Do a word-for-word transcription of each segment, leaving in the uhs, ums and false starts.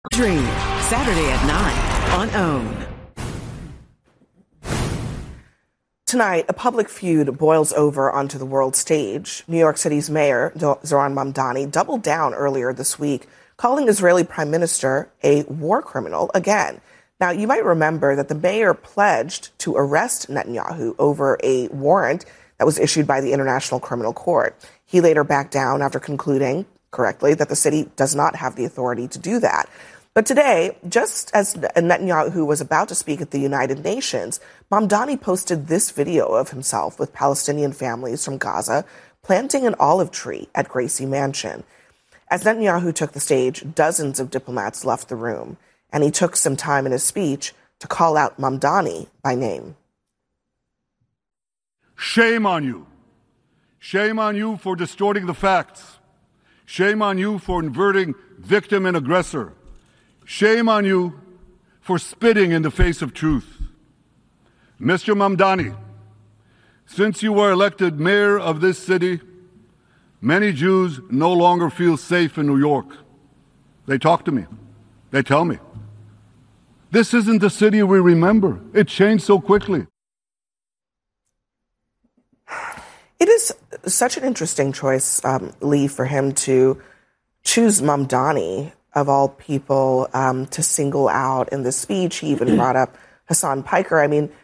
Dream, Saturday at nine on OWN. Tonight, a public feud boils over onto the world stage. New York City's mayor, Zohran Mamdani, doubled down earlier this week, calling Israeli Prime Minister a war criminal again. Now, you might remember that the mayor pledged to arrest Netanyahu over a warrant that was issued by the International Criminal Court. He later backed down after concluding, correctly, that the city does not have the authority to do that. But today, just as Netanyahu was about to speak at the United Nations, Mamdani posted this video of himself with Palestinian families from Gaza planting an olive tree at Gracie Mansion. As Netanyahu took the stage, dozens of diplomats left the room, and he took some time in his speech to call out Mamdani by name. Shame on you. Shame on you for distorting the facts. Shame on you for inverting victim and aggressor. Shame on you for spitting in the face of truth. Mister Mamdani, since you were elected mayor of this city, many Jews no longer feel safe in New York. They talk to me. They tell me. This isn't the city we remember. It changed so quickly. It is such an interesting choice, um, Lee, for him to choose Mamdani, of all people, um, to single out in this speech. He even brought up Hassan Piker. I mean,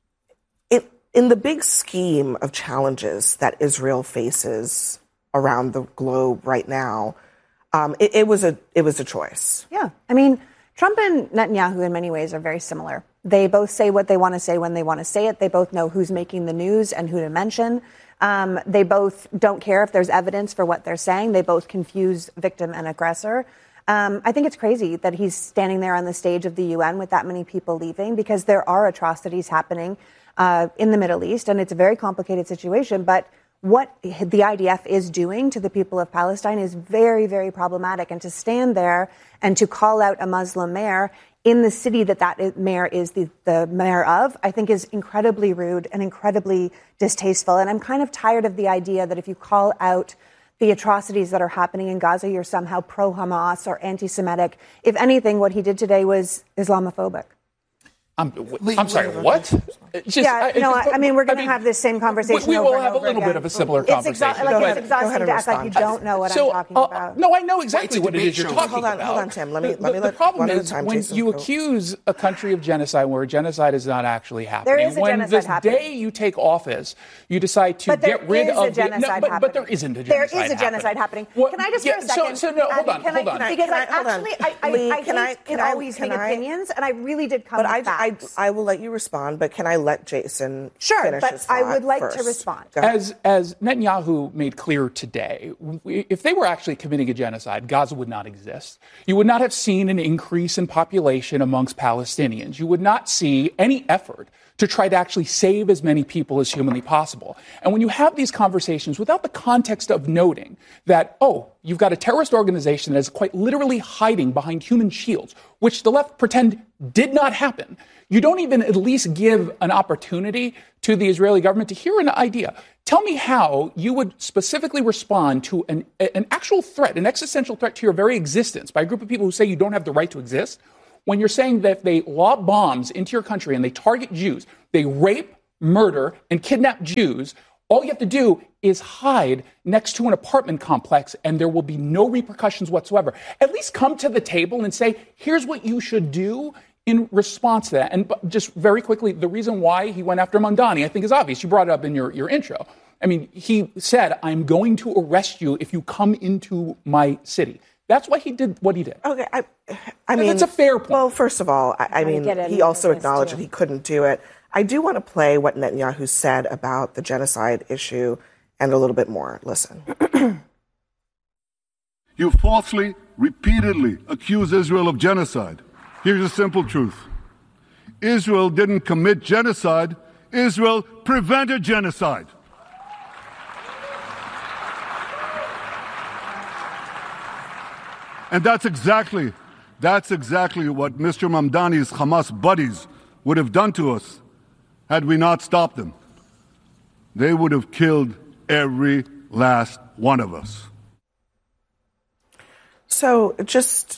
it, in the big scheme of challenges that Israel faces around the globe right now, um, it, it was a it was a choice. Yeah, I mean, Trump and Netanyahu in many ways are very similar. They both say what they want to say when they want to say it. They both know who's making the news and who to mention. Um, they both don't care if there's evidence for what they're saying. They both confuse victim and aggressor. Um, I think it's crazy that he's standing there on the stage of the U N with that many people leaving, because there are atrocities happening uh, in the Middle East, and it's a very complicated situation. But what the I D F is doing to the people of Palestine is very, very problematic. And to stand there and to call out a Muslim mayor in the city that that mayor is the, the mayor of, I think is incredibly rude and incredibly distasteful. And I'm kind of tired of the idea that if you call out the atrocities that are happening in Gaza, you're somehow pro-Hamas or anti-Semitic. If anything, what he did today was Islamophobic. I'm, I'm sorry, what? Just, yeah, I, no, I, I mean, we're going to have this same conversation. We, we over will and have over a little again. bit of a similar it's conversation. Exa- like it's exhausting to act like you don't know what so, I'm talking uh, about. No, I know exactly what it is you're show. talking hold on, about. Hold on, Tim. Let me, the, let me the, let the problem one is at a time, when Jason, you go. accuse a country of genocide where genocide is not actually happening. There is a when genocide the happening. day you take office, you decide to but there get rid is of a genocide the, no, but, happening. but there isn't a genocide There is a genocide happening. happening. Can I just yeah, for a second? So, so no, hold on, can hold I, on. Can I, because I, I actually, I, I, Lee, I can hate I, can in I, always can having I, opinions, and I really did come but with I, facts. I, I will let you respond, but can I let Jason Sure, finish but his I thought would like first? to respond. As as Netanyahu made clear today, if they were actually committing a genocide, Gaza would not exist. You would not have seen an increase in population amongst Palestinians. You would not see any effort to try to actually save as many people as humanly possible. And when you have these conversations without the context of noting that, oh, you've got a terrorist organization that is quite literally hiding behind human shields, which the left pretend did not happen, you don't even at least give an opportunity to the Israeli government to hear an idea. Tell me how you would specifically respond to an, an actual threat, an existential threat to your very existence by a group of people who say you don't have the right to exist, when you're saying that if they lob bombs into your country and they target Jews, they rape, murder, and kidnap Jews, all you have to do is hide next to an apartment complex and there will be no repercussions whatsoever. At least come to the table and say, here's what you should do in response to that. And just very quickly, the reason why he went after Mamdani, I think, is obvious. You brought it up in your, your intro. I mean, he said, I'm going to arrest you if you come into my city. That's why he did what he did. Okay, I, I mean, that's a fair point. Well, first of all, I, I mean, he also acknowledged that he couldn't do it. I do want to play what Netanyahu said about the genocide issue and a little bit more. Listen. You falsely, repeatedly accuse Israel of genocide. Here's a simple truth. Israel didn't commit genocide. Israel prevented genocide. And that's exactly, that's exactly what Mister Mamdani's Hamas buddies would have done to us had we not stopped them. They would have killed every last one of us. So just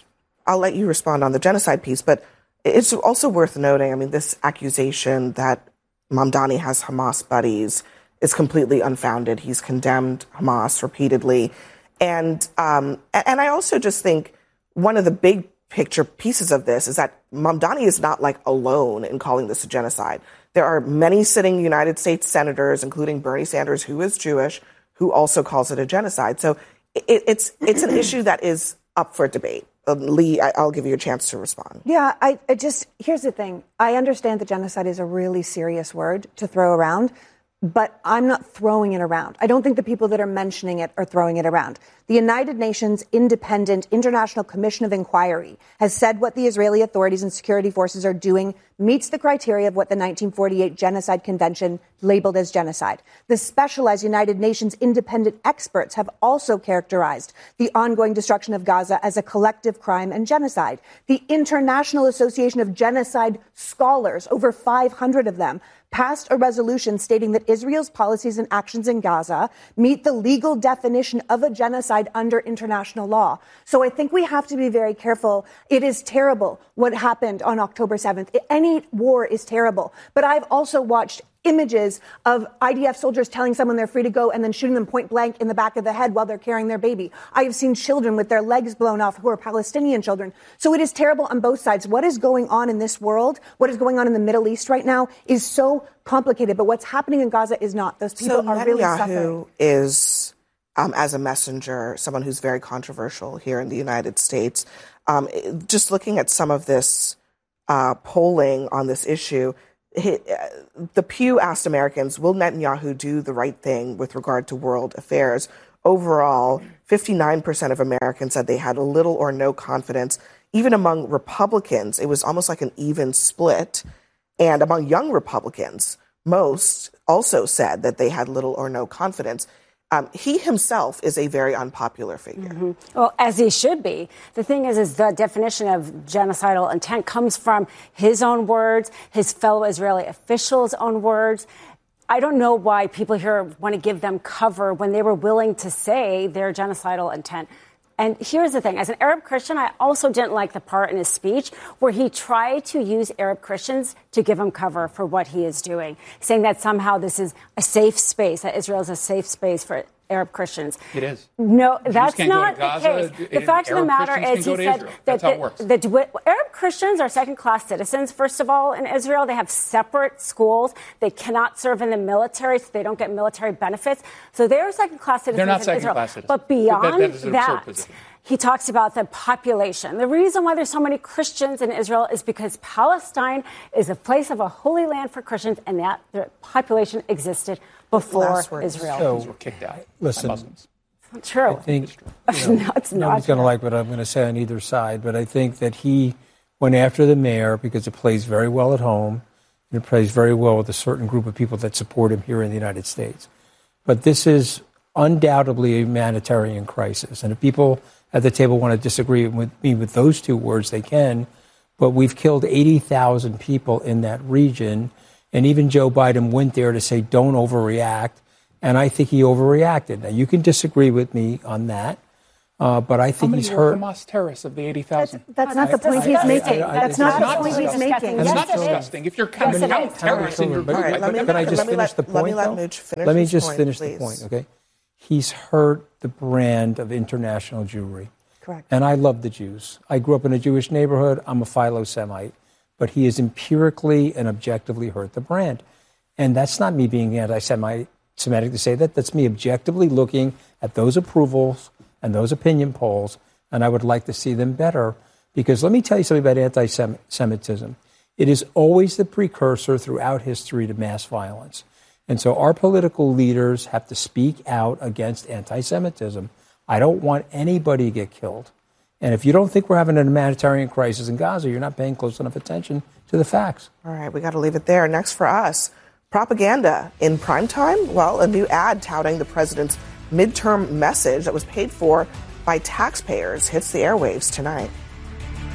I'll let you respond on the genocide piece, but it's also worth noting, I mean, this accusation that Mamdani has Hamas buddies is completely unfounded. He's condemned Hamas repeatedly. And, um, and I also just think one of the big picture pieces of this is that Mamdani is not like alone in calling this a genocide. There are many sitting United States senators, including Bernie Sanders, who is Jewish, who also calls it a genocide. So it, it's it's an issue that is up for debate. Uh, Lee, I, I'll give you a chance to respond. Yeah, I, I just, here's the thing. I understand that genocide is a really serious word to throw around, but I'm not throwing it around. I don't think the people that are mentioning it are throwing it around. The United Nations Independent International Commission of Inquiry has said what the Israeli authorities and security forces are doing meets the criteria of what the nineteen forty-eight Genocide Convention labeled as genocide. The specialized United Nations independent experts have also characterized the ongoing destruction of Gaza as a collective crime and genocide. The International Association of Genocide Scholars, over five hundred of them, passed a resolution stating that Israel's policies and actions in Gaza meet the legal definition of a genocide under international law. So I think we have to be very careful. It is terrible what happened on October seventh. Any war is terrible. But I've also watched images of I D F soldiers telling someone they're free to go and then shooting them point blank in the back of the head while they're carrying their baby. I have seen children with their legs blown off who are Palestinian children. So it is terrible on both sides. What is going on in this world, what is going on in the Middle East right now is so complicated. But what's happening in Gaza is not. Those people so are really Netanyahu suffering. is, um, as a messenger, someone who's very controversial here in the United States. Um, just looking at some of this uh, polling on this issue, He, uh, the Pew asked Americans, will Netanyahu do the right thing with regard to world affairs? Overall, fifty-nine percent of Americans said they had little or no confidence. Even among Republicans, it was almost like an even split. And among young Republicans, most also said that they had little or no confidence. Um, he himself is a very unpopular figure. Mm-hmm. Well, as he should be. The thing is, is the definition of genocidal intent comes from his own words, his fellow Israeli officials' own words. I don't know why people here want to give them cover when they were willing to say their genocidal intent. And here's the thing. As an Arab Christian, I also didn't like the part in his speech where he tried to use Arab Christians to give him cover for what he is doing, saying that somehow this is a safe space, that Israel is a safe space for Arab Christians. It is. No, Jews that's can't not go to Gaza, the case. The fact Arab of the matter Christians is, can he go to said Israel. that That's how it the, works. the Arab Christians are second-class citizens, first of all, in Israel. They have separate schools. They cannot serve in the military, so they don't get military benefits. So they're second-class citizens They're not in Israel. second-class citizens. But beyond that, that, is an absurd that, position. he talks about the population. The reason why there's so many Christians in Israel is because Palestine is a place of a holy land for Christians, and that the population existed before Israel. So, were kicked out listen, by Muslims. True. I think you know, no, it's not nobody's going to like what I'm going to say on either side, but I think that he went after the mayor because it plays very well at home, and it plays very well with a certain group of people that support him here in the United States. But this is undoubtedly a humanitarian crisis, and if people at the table want to disagree with me with those two words, they can. But we've killed eighty thousand people in that region, and even Joe Biden went there to say, don't overreact. And I think he overreacted. Now, you can disagree with me on that, uh, but I think he's hurt. How many were Hamas terrorists of the eighty thousand? That's not the point he's making. That's not the point he's making. It's not disgusting. If you're counting out terrorists in your group, right, let me, can I just let me finish let, the point, let me let though? Mitch finish Let me his just point, finish please. the point, okay? He's hurt the brand of international Jewry. Correct. And I love the Jews. I grew up in a Jewish neighborhood. I'm a Philo-Semite. But he has empirically and objectively hurt the brand. And that's not me being anti-Semitic to say that. That's me objectively looking at those approvals and those opinion polls, and I would like to see them better. Because let me tell you something about anti-Semitism. It is always the precursor throughout history to mass violence. And so our political leaders have to speak out against anti-Semitism. I don't want anybody to get killed. And if you don't think we're having a humanitarian crisis in Gaza, you're not paying close enough attention to the facts. All right, we got to leave it there. Next for us, propaganda in primetime. Well, a new ad touting the president's midterm message that was paid for by taxpayers hits the airwaves tonight.